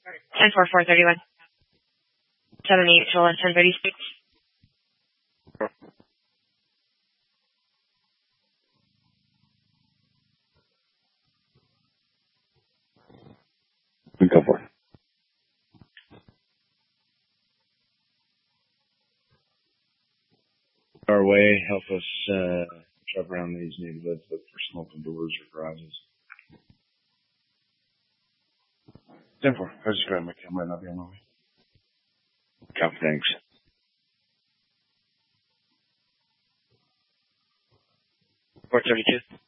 10-4, 431. 78 to 1036. Go for it. Our way, help us drive around these neighborhoods, look for smoking doors or garages. 10-4. I was just grabbing my camera and I'll be on my way. Copy, thanks. 432.